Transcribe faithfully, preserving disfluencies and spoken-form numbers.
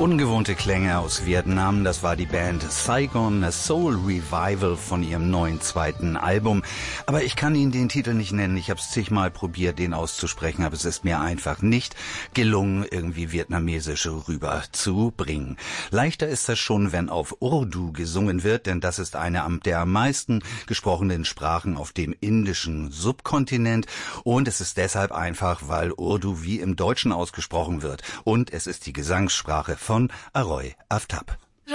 Ungewohnte Klänge aus Vietnam, das war die Band Saigon, a Soul Revival von ihrem neuen zweiten Album. Aber ich kann Ihnen den Titel nicht nennen. Ich habe es zigmal probiert, den auszusprechen, aber es ist mir einfach nicht gelungen, irgendwie vietnamesisch rüberzubringen. Leichter ist das schon, wenn auf Urdu gesungen wird, denn das ist eine der am meisten gesprochenen Sprachen auf dem indischen Subkontinent. Und es ist deshalb einfach, weil Urdu wie im Deutschen ausgesprochen wird. Und es ist die Gesangssprache von Aroy Aftab.